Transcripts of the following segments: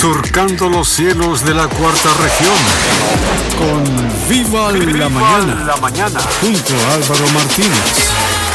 Surcando los cielos de la cuarta región. Con Viva la Mañana. Junto a Álvaro Martínez.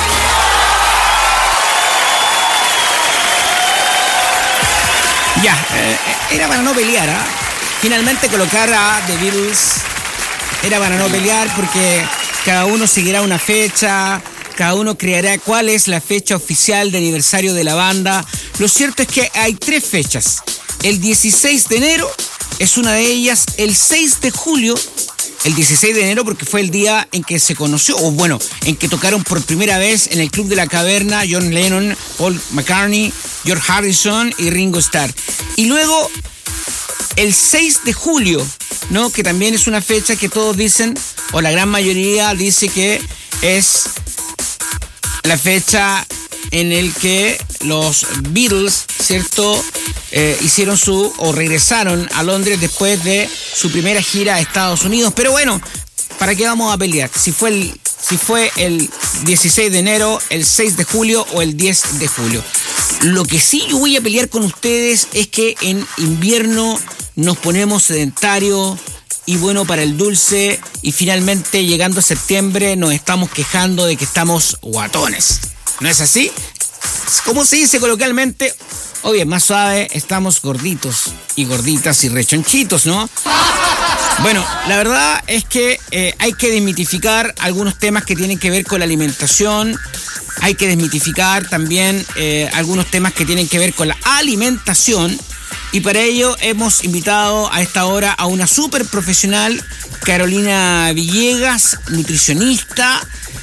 Ya, era para no pelear, ¿ah? Finalmente colocar a The Beatles era para no pelear porque cada uno seguirá una fecha, cada uno creará cuál es la fecha oficial de aniversario de la banda. Lo cierto es que hay 3 fechas. El 16 de enero es una de ellas, el 6 de julio, el 16 de enero porque fue el día en que se conoció, o bueno, en que tocaron por primera vez en el Club de la Caverna John Lennon, Paul McCartney, George Harrison y Ringo Starr. Y luego el 6 de julio, ¿no? Que también es una fecha que todos dicen, o la gran mayoría dice que es la fecha en el que los Beatles, ¿cierto? Hicieron regresaron a Londres después de su primera gira a Estados Unidos. Pero bueno, ¿para qué vamos a pelear? Si fue el 16 de enero, el 6 de julio o el 10 de julio. Lo que sí yo voy a pelear con ustedes es que en invierno nos ponemos sedentarios y bueno para el dulce, y finalmente llegando a septiembre nos estamos quejando de que estamos guatones. ¿No es así? ¿Cómo se dice coloquialmente? Oye, más suave, estamos gorditos y gorditas y rechonchitos, ¿no? Bueno, la verdad es que hay que desmitificar algunos temas que tienen que ver con la alimentación. Hay que desmitificar también algunos temas que tienen que ver con la alimentación. Y para ello hemos invitado a esta hora a una súper profesional, Carolina Villegas, nutricionista,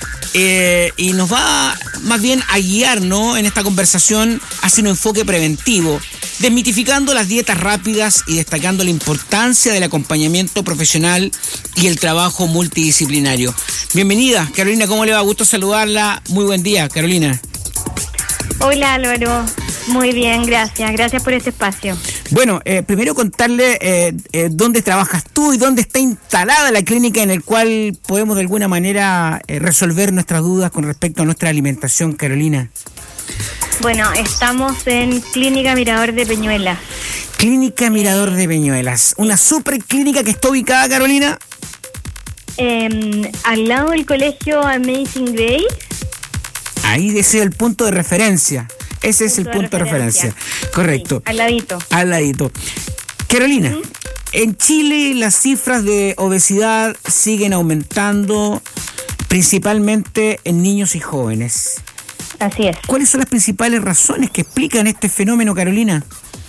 y nos va más bien a guiar, ¿no? En esta conversación hacia un enfoque preventivo, desmitificando las dietas rápidas y destacando la importancia del acompañamiento profesional y el trabajo multidisciplinario. Bienvenida, Carolina, ¿cómo le va? Gusto saludarla. Muy buen día, Carolina. Hola, Álvaro. Muy bien, gracias. Gracias por este espacio. Bueno, primero contarle dónde trabajas tú y dónde está instalada la clínica en el cual podemos de alguna manera resolver nuestras dudas con respecto a nuestra alimentación, Carolina. Bueno, estamos en Clínica Mirador de Peñuelas. Clínica Mirador de Peñuelas, una super clínica que está ubicada, Carolina. Al lado del colegio Amazing Grace. Ahí ese es el punto de referencia. Ese es el punto de referencia. Correcto. Sí, al ladito. Al ladito. Carolina, en Chile las cifras de obesidad siguen aumentando, principalmente en niños y jóvenes. Así es. ¿Cuáles son las principales razones que explican este fenómeno, Carolina?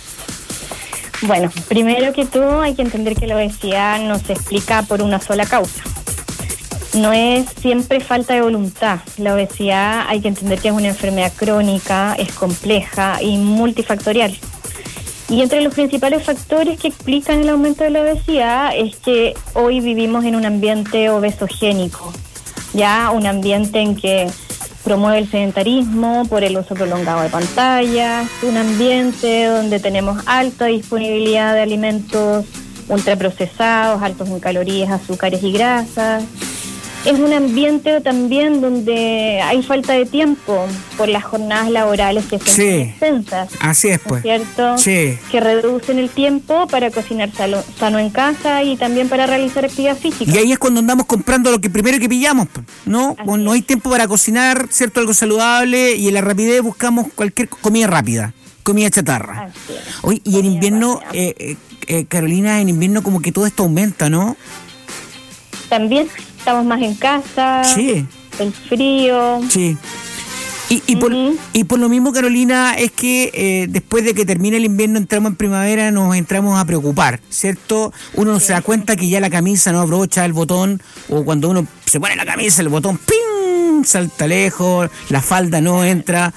Bueno, primero que todo hay que entender que la obesidad no se explica por una sola causa. No es siempre falta de voluntad. La obesidad hay que entender que es una enfermedad crónica, es compleja y multifactorial. Y entre los principales factores que explican el aumento de la obesidad es que hoy vivimos en un ambiente obesogénico, ya un ambiente en que promueve el sedentarismo por el uso prolongado de pantallas, un ambiente donde tenemos alta disponibilidad de alimentos ultraprocesados, altos en calorías, azúcares y grasas. Es un ambiente también donde hay falta de tiempo por las jornadas laborales que son extensas. Así es, pues. ¿Cierto? Sí. Que reducen el tiempo para cocinar sano en casa y también para realizar actividad física. Y ahí es cuando andamos comprando lo que primero que pillamos, ¿no? Bueno, no hay tiempo para cocinar, ¿cierto? Algo saludable, y en la rapidez buscamos cualquier comida rápida, comida chatarra. Así es. Oye, y en invierno, Carolina, en invierno como que todo esto aumenta, ¿no? También estamos más en casa, sí. El frío. Sí. Y por lo mismo, Carolina, es que después de que termine el invierno entramos en primavera, nos entramos a preocupar, ¿cierto? Uno no se da cuenta que ya la camisa no abrocha el botón, o cuando uno se pone la camisa, el botón ¡ping! Salta lejos, la falda no entra.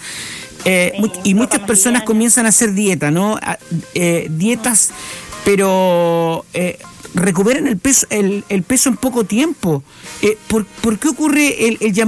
Y muchas personas comienzan a hacer dieta, ¿no? Dietas, pero recuperan el peso en poco tiempo. ¿Por qué ocurre el llamado